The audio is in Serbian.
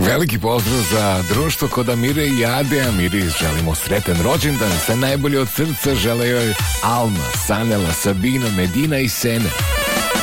Veliki pozdrav za društvo kod Amire i Ade. Amiri želimo sretan rođendan, sve najbolje od srca žele joj Alma, Sanela, Sabina, Medina i Sene.